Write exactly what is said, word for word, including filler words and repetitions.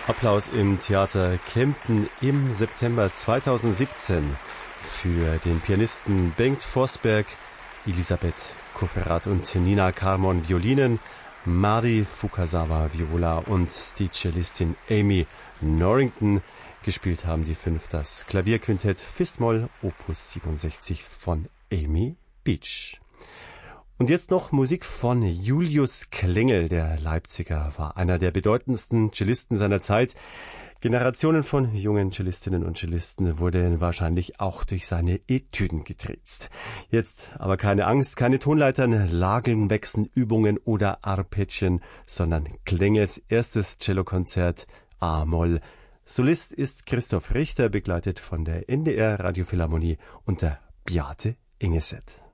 Applaus im Theater Kempten im September zweitausendsiebzehn für den Pianisten Bengt Forsberg, Elisabeth Kofferath und Nina Carmon Violinen, Mari Fukasawa Viola und die Cellistin Amy Norrington. Gespielt haben die fünf das Klavierquintett Fis-Moll Opus siebenundsechzig von Amy Beach. Und jetzt noch Musik von Julius Klengel. Der Leipziger war einer der bedeutendsten Cellisten seiner Zeit. Generationen von jungen Cellistinnen und Cellisten wurden wahrscheinlich auch durch seine Etüden getriezt. Jetzt aber keine Angst, keine Tonleitern, Lagenwechseln, Übungen oder Arpeggien, sondern Klengels erstes Cellokonzert A-Moll. Solist ist Christoph Richter, begleitet von der N D R Radiophilharmonie unter Beate Engeset.